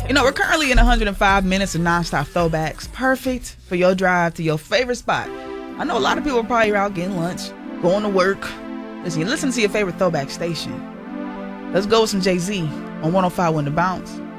We're currently in 105 minutes of nonstop throwbacks. Perfect for your drive to your favorite spot. I know a lot of people are probably out getting lunch, going to work. Listen to your favorite throwback station. Let's go with some Jay-Z on 105 when the bounce.